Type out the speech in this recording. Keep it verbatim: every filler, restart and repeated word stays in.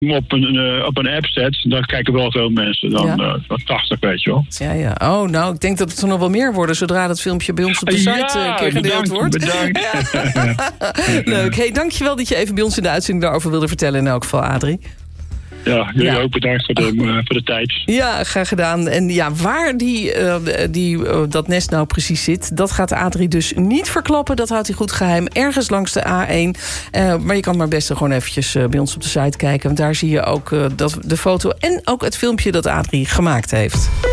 op een, uh, op een app zet, dan kijken wel veel mensen. Dan ja. uh, dan tachtig, weet je wel. Ja, ja. Oh, nou, ik denk dat het er nog wel meer worden zodra dat filmpje bij ons op de site ja, een keer gedeeld bedankt, wordt. Bedankt. Ja. Leuk. Hey, dankjewel dat je even bij ons in de uitzending daarover wilde vertellen in elk geval, Adrie. Ja, jullie ja. ook bedankt voor de, uh, voor de tijd. Ja, graag gedaan. En ja, waar die, uh, die, uh, dat nest nou precies zit, dat gaat Adrie dus niet verklappen. Dat houdt hij goed geheim. Ergens langs de A één. Uh, maar je kan maar best gewoon eventjes uh, bij ons op de site kijken. Want daar zie je ook uh, dat, de foto en ook het filmpje dat Adrie gemaakt heeft.